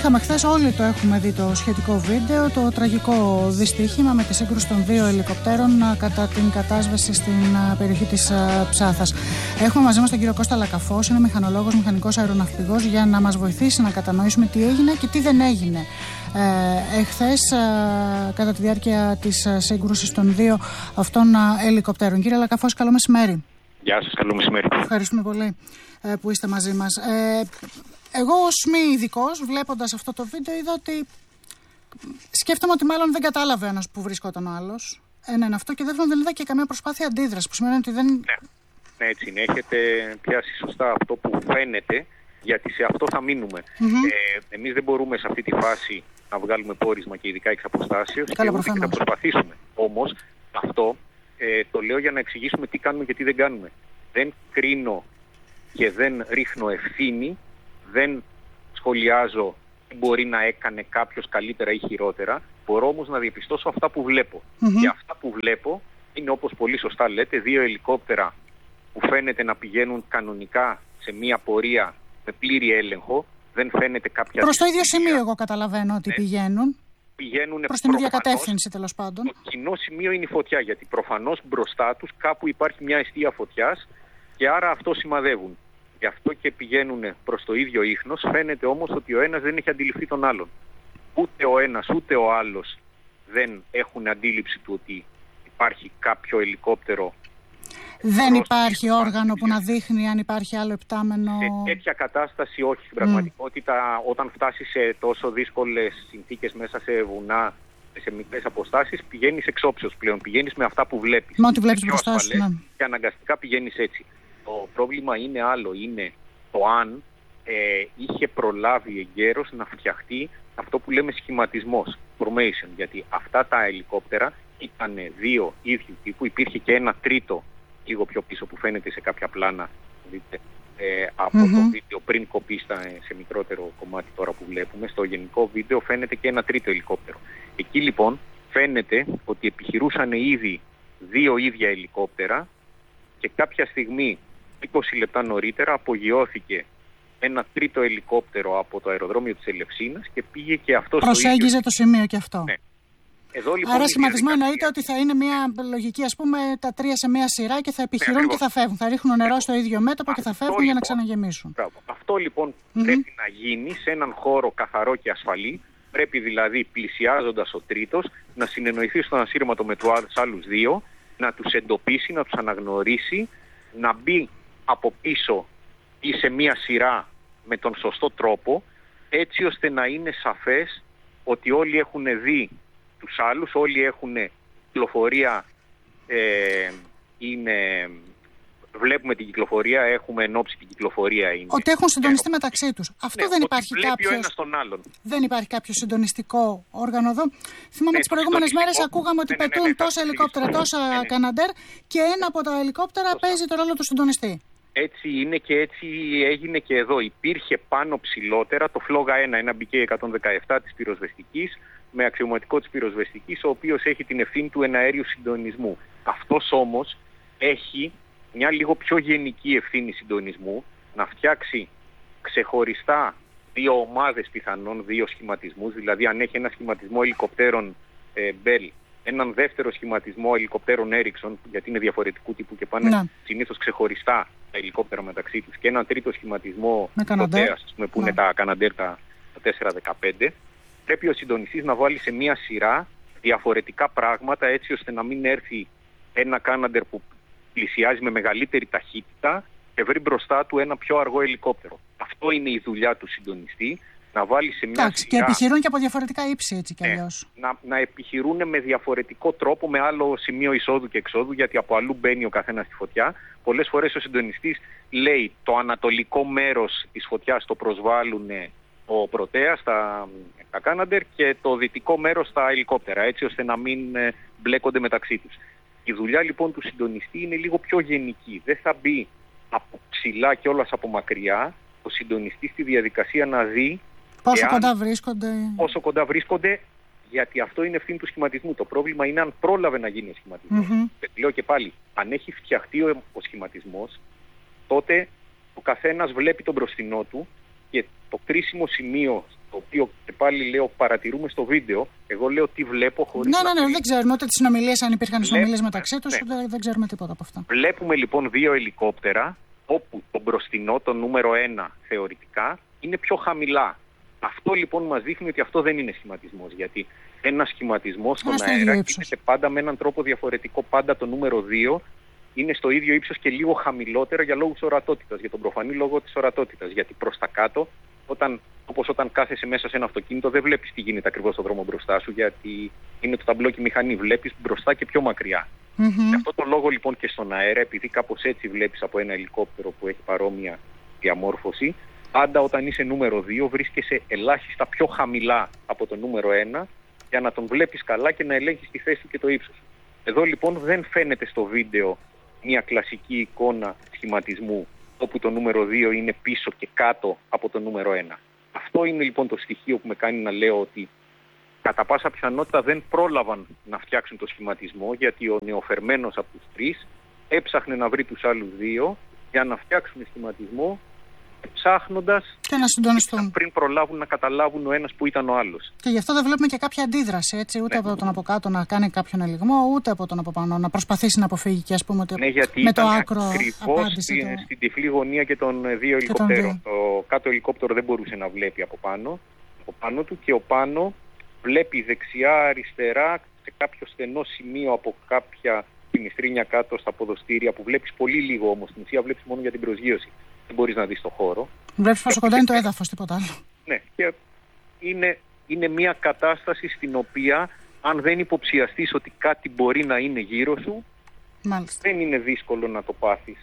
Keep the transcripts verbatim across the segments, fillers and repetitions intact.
είχαμε χθες, όλοι το έχουμε δει το σχετικό βίντεο, το τραγικό δυστύχημα με τη σύγκρουση των δύο ελικοπτέρων κατά την κατάσβεση στην περιοχή της Ψάθας. Έχουμε μαζί μας τον κύριο Κώστα Λακαφός, είναι μηχανολόγος, μηχανικός αεροναυπηγός, για να μας βοηθήσει να κατανοήσουμε τι έγινε και τι δεν έγινε ε, εχθές ε, κατά τη διάρκεια της σύγκρουσης των δύο αυτών ελικοπτέρων. Κύριε Λακαφός, καλό μεσημέρι. Γεια σας, καλό μεσημέρι. Ευχαριστούμε πολύ ε, που είστε μαζί μας. Ε, εγώ ως μη ειδικός, βλέποντας αυτό το βίντεο, είδα ότι σκέφτομαι ότι μάλλον δεν κατάλαβε ένας που βρισκόταν ο άλλος. Ένα είναι αυτό, και δεύτερον δεν είδα και καμία προσπάθεια αντίδραση, που σημαίνει ότι δεν... Ναι, ναι, έτσι είναι. Έχετε πιάσει σωστά αυτό που φαίνεται, γιατί σε αυτό θα μείνουμε. Mm-hmm. Ε, εμείς δεν μπορούμε σε αυτή τη φάση να βγάλουμε πόρισμα, και ειδικά εξ αποστάσεως, και ούτε και να προσπαθήσουμε. Όμως αυτό ε, το λέω για να εξηγήσουμε τι κάνουμε και τι δεν κάνουμε. Δεν κρίνω και δεν ρίχνω ευθύνη, δεν σχολιάζω τι μπορεί να έκανε κάποιος καλύτερα ή χειρότερα. Μπορώ όμως να διαπιστώσω αυτά που βλέπω. Mm-hmm. Και αυτά που βλέπω είναι, όπως πολύ σωστά λέτε, δύο ελικόπτερα που φαίνεται να πηγαίνουν κανονικά σε μία πορεία με πλήρη έλεγχο. Δεν φαίνεται κάποια... Προς το ίδιο σημείο εγώ καταλαβαίνω ότι ναι. πηγαίνουν. Πηγαίνουν προς την ίδια κατεύθυνση, τέλος πάντων. Το κοινό σημείο είναι η φωτιά, γιατί προφανώς μπροστά τους κάπου υπάρχει μια αιστεία φωτιάς και άρα αυτό σημαδεύουν. Γι' αυτό και πηγαίνουν προς το ίδιο ίχνος. Φαίνεται όμως ότι ο ένας δεν έχει αντιληφθεί τον άλλον. Ούτε ο ένας ούτε ο άλλος δεν έχουν αντίληψη του ότι υπάρχει κάποιο ελικόπτερο. Δεν υπάρχει όργανο που να δείχνει αν υπάρχει άλλο επτάμενο. Σε τέτοια κατάσταση όχι. Στην πραγματικότητα, mm. όταν φτάσει σε τόσο δύσκολες συνθήκες μέσα σε βουνά, σε μικρές αποστάσεις, πηγαίνεις εξόψεως πλέον. Πηγαίνεις με αυτά που βλέπεις. Με ό,τι βλέπεις μπροστά σου. Ναι. Και αναγκαστικά πηγαίνεις έτσι. Το πρόβλημα είναι άλλο. Είναι το αν ε, είχε προλάβει εγκαίρως να φτιαχτεί αυτό που λέμε σχηματισμός, formation. Γιατί αυτά τα ελικόπτερα ήταν δύο ίδιου τύπου. Υπήρχε και ένα τρίτο λίγο πιο πίσω που φαίνεται σε κάποια πλάνα, δείτε, ε, από mm-hmm. το βίντεο πριν κοπεί στα, σε μικρότερο κομμάτι τώρα που βλέπουμε. Στο γενικό βίντεο φαίνεται και ένα τρίτο ελικόπτερο. Εκεί λοιπόν φαίνεται ότι επιχειρούσαν ήδη δύο ίδια ελικόπτερα και κάποια στιγμή, είκοσι λεπτά νωρίτερα, απογειώθηκε ένα τρίτο ελικόπτερο από το αεροδρόμιο της Ελευσίνας και πήγε και αυτό στο ίδιο. Προσέγγιζε το σημείο και αυτό. Ναι. Εδώ, λοιπόν, άρα σχηματισμό εννοείται ότι θα είναι μια λογική, ας πούμε, τα τρία σε μια σειρά και θα επιχειρούν ναι, και θα φεύγουν. Θα ρίχνουν νερό στο ίδιο μέτωπο αυτό και θα φεύγουν λοιπόν, για να ξαναγεμίσουν. Μπράβο. Αυτό λοιπόν mm-hmm. πρέπει να γίνει σε έναν χώρο καθαρό και ασφαλή. Πρέπει δηλαδή, πλησιάζοντας ο τρίτος, να συνεννοηθεί στον ασύρματο με τους άλλους δύο, να τους εντοπίσει, να τους αναγνωρίσει, να μπει από πίσω ή σε μια σειρά με τον σωστό τρόπο, έτσι ώστε να είναι σαφές ότι όλοι έχουν δει τους άλλους, όλοι έχουν κυκλοφορία, ε, είναι, βλέπουμε την κυκλοφορία, έχουμε ενόψει την κυκλοφορία. Είναι, ότι έχουν συντονιστεί μεταξύ τους. Αυτό ναι, δεν υπάρχει κάποιος, ο ένας τον άλλον. Δεν υπάρχει κάποιο συντονιστικό όργανο εδώ. Θυμάμαι ναι, τις προηγούμενες μέρες ακούγαμε ότι ναι, πετούν ναι, ναι, τόσα ελικόπτερα, τόσα ναι, ναι. καναντέρ και ένα από τα ελικόπτερα Τόσα. παίζει το ρόλο του συντονιστή. Έτσι είναι και έτσι έγινε και εδώ. Υπήρχε πάνω ψηλότερα το Φλόγα ένα, ένα μπι κέι εκατόν δεκαεπτά της πυροσβεστικής, με αξιωματικό της πυροσβεστικής, ο οποίος έχει την ευθύνη του εναέριου συντονισμού. Αυτός όμως έχει μια λίγο πιο γενική ευθύνη συντονισμού, να φτιάξει ξεχωριστά δύο ομάδες πιθανών, δύο σχηματισμούς, δηλαδή αν έχει ένα σχηματισμό ελικοπτέρων ε, Bell, έναν δεύτερο σχηματισμό ελικοπτέρων Ericsson, γιατί είναι διαφορετικού τύπου και πάνε να. συνήθως ξεχωριστά τα ελικόπτερα μεταξύ τους, και έναν τρίτο σχηματισμό Proteas, που είναι τα Canadair, τα τετρακόσια δεκαπέντε. Πρέπει ο συντονιστής να βάλει σε μία σειρά διαφορετικά πράγματα, έτσι ώστε να μην έρθει ένα Canadair που πλησιάζει με μεγαλύτερη ταχύτητα και βρει μπροστά του ένα πιο αργό ελικόπτερο. Αυτό είναι η δουλειά του συντονιστή, να βάλει σε μια Τάξη, σειρά... Και επιχειρούν και από διαφορετικά ύψη, έτσι κι αλλιώς. Ναι, να, να επιχειρούν με διαφορετικό τρόπο, με άλλο σημείο εισόδου και εξόδου, γιατί από αλλού μπαίνει ο καθένας στη φωτιά. Πολλές φορές ο συντονιστής λέει το ανατολικό μέρος της φωτιάς το προσβάλλουν ο Proteas, τα, τα Canadair, και το δυτικό μέρος τα ελικόπτερα, έτσι ώστε να μην ε, μπλέκονται μεταξύ τους. Η δουλειά λοιπόν του συντονιστή είναι λίγο πιο γενική. Δεν θα μπει από ψηλά και όλας από μακριά ο συντονιστής στη διαδικασία να δει πόσο εάν, κοντά βρίσκονται. Πόσο κοντά βρίσκονται, γιατί αυτό είναι ευθύνη του σχηματισμού. Το πρόβλημα είναι αν πρόλαβε να γίνει ο σχηματισμός. Mm-hmm. Λέω και πάλι, αν έχει φτιαχτεί ο, ο σχηματισμός, τότε ο καθένας βλέπει τον μπροστινό του και το κρίσιμο σημείο το οποίο και πάλι λέω παρατηρούμε στο βίντεο. Εγώ λέω τι βλέπω χωρίς. Ναι, ναι, ναι, να... δεν ξέρουμε ούτε τις συνομιλίες, αν υπήρχαν συνομιλίες μεταξύ τους, ναι. δεν, δεν ξέρουμε τίποτα από αυτά. Βλέπουμε λοιπόν δύο ελικόπτερα, όπου το μπροστινό, το νούμερο ένα θεωρητικά, είναι πιο χαμηλά. Αυτό λοιπόν μας δείχνει ότι αυτό δεν είναι σχηματισμός, γιατί ένας σχηματισμός στον αέρα γίνεται πάντα με έναν τρόπο διαφορετικό. Πάντα το νούμερο δύο είναι στο ίδιο ύψος και λίγο χαμηλότερο για λόγους ορατότητας, για τον προφανή λόγο της ορατότητας. Γιατί προς τα κάτω, όταν, όπως όταν κάθεσαι μέσα σε ένα αυτοκίνητο, δεν βλέπεις τι γίνεται ακριβώς στον δρόμο μπροστά σου, γιατί είναι το ταμπλό και η μηχανή. Βλέπεις μπροστά και πιο μακριά. Mm-hmm. Γι' αυτό το λόγο λοιπόν και στον αέρα, επειδή κάπως έτσι βλέπεις από ένα ελικόπτερο που έχει παρόμοια διαμόρφωση, πάντα όταν είσαι νούμερο δύο βρίσκεσαι ελάχιστα πιο χαμηλά από το νούμερο ένα για να τον βλέπεις καλά και να ελέγχεις τη θέση του και το ύψος. Εδώ λοιπόν δεν φαίνεται στο βίντεο μια κλασική εικόνα σχηματισμού όπου το νούμερο δύο είναι πίσω και κάτω από το νούμερο ένα. Αυτό είναι λοιπόν το στοιχείο που με κάνει να λέω ότι κατά πάσα πιθανότητα δεν πρόλαβαν να φτιάξουν το σχηματισμό, γιατί ο νεοφερμένος από τους τρεις έψαχνε να βρει τους άλλους δύο για να φτιάξουν σχηματισμό, ψάχνοντας και να συντονιστούν πριν προλάβουν να καταλάβουν ο ένας που ήταν ο άλλος. Και γι' αυτό δεν βλέπουμε και κάποια αντίδραση, έτσι, ούτε ναι. από τον από κάτω να κάνει κάποιον ελιγμό, ούτε από τον από πάνω να προσπαθήσει να αποφύγει και ας πούμε ότι ναι, γιατί με ήταν το άκρο ακριβώς στην, το... στην τυφλή γωνία και των δύο ελικοπτέρων. Το κάτω ελικόπτερο δεν μπορούσε να βλέπει από πάνω, από πάνω του, και ο πάνω βλέπει δεξιά, αριστερά, σε κάποιο στενό σημείο από κάποια φινιστρίνια κάτω στα ποδοστήρια που βλέπεις πολύ λίγο όμως, στην ουσία βλέπεις μόνο για την προσγείωση. Δεν μπορείς να δεις το χώρο. Βλέπεις πόσο κοντά είναι το έδαφος, τίποτα άλλο. Ναι, και είναι, είναι μια κατάσταση στην οποία αν δεν υποψιαστείς ότι κάτι μπορεί να είναι γύρω σου, μάλιστα, δεν είναι δύσκολο να το πάθεις.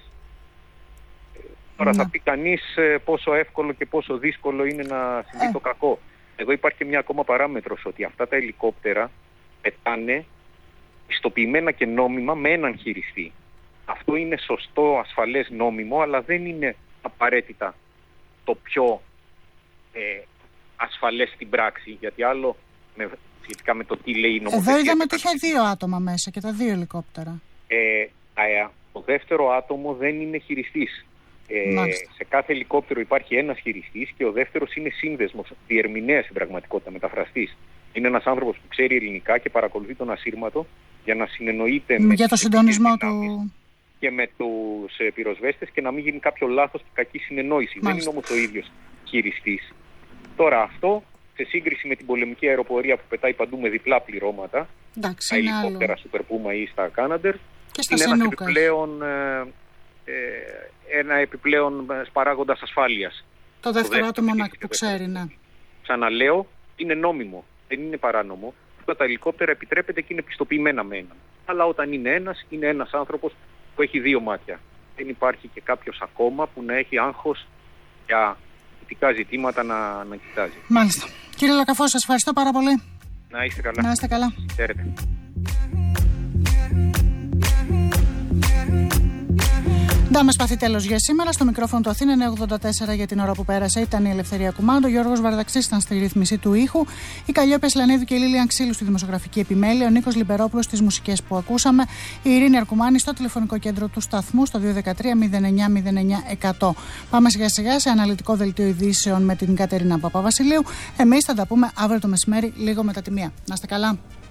Τώρα ναι. θα πει κανείς πόσο εύκολο και πόσο δύσκολο είναι να συμβεί ε. το κακό. Εδώ υπάρχει και μια ακόμα παράμετρος, ότι αυτά τα ελικόπτερα πετάνε πιστοποιημένα και νόμιμα με έναν χειριστή. Αυτό είναι σωστό, ασφαλές, νόμιμο, αλλά δεν είναι απαραίτητα το πιο ε, ασφαλές στην πράξη, γιατί άλλο με, σχετικά με το τι λέει η νομοθεσία. Εδώ είδαμε ότι είχε δύο άτομα μέσα και τα δύο ελικόπτερα. Ε, α, το δεύτερο άτομο δεν είναι χειριστής. Ε, σε κάθε ελικόπτερο υπάρχει ένας χειριστής και ο δεύτερος είναι σύνδεσμος, διερμηνέας στην πραγματικότητα, μεταφραστής. Είναι ένας άνθρωπος που ξέρει ελληνικά και παρακολουθεί τον ασύρματο για να συνεννοείται για με το συντονισμό του και με τους πυροσβέστες και να μην γίνει κάποιο λάθος και κακή συνεννόηση. Μάλιστα. Δεν είναι όμως ο ίδιος χειριστής. Τώρα αυτό, σε σύγκριση με την πολεμική αεροπορία που πετάει παντού με διπλά πληρώματα, εντάξει, στα ελικόπτερα Super Puma ή στα Canadair, είναι ένας επιπλέον, ε, ε, ένα επιπλέον παράγοντας ασφάλειας. Το δεύτερο άτομο που ξέρει, ναι. Ξαναλέω, είναι νόμιμο, δεν είναι παράνομο. Αυτά τα ελικόπτερα επιτρέπεται και είναι πιστοποιημένα με έναν. Αλλά όταν είναι ένας, είναι ένας άνθρωπος που έχει δύο μάτια. Δεν υπάρχει και κάποιος ακόμα που να έχει άγχος για ειδικά ζητήματα να, να κοιτάζει. Μάλιστα. Κύριε Λακαφό, σας ευχαριστώ πάρα πολύ. Να είστε καλά. Να είστε καλά. Χαίρετε. Ντάμε σπαθεί τέλος για σήμερα. Στο μικρόφωνο του Αθήνα εννιακόσια ογδόντα τέσσερα για την ώρα που πέρασε ήταν η Ελευθερία Κουμάντο. Ο Γιώργος Βαρδαξής ήταν στη ρύθμιση του ήχου. Η Καλλιόπη Ασλανίδου και η Λίλιαν Ξύλου στη δημοσιογραφική επιμέλεια. Ο Νίκος Λιμπερόπουλος στις μουσικές που ακούσαμε. Η Ειρήνη Αρκουμάνη στο τηλεφωνικό κέντρο του σταθμού στο δύο ένα τρία μηδέν εννιά μηδέν εννιά εκατό. Πάμε σιγά σιγά σε αναλυτικό δελτίο ειδήσεων με την Κατερίνα Παπαβασιλείου. Εμείς θα τα πούμε αύριο το μεσημέρι λίγο μετά τη μία. Να είστε καλά.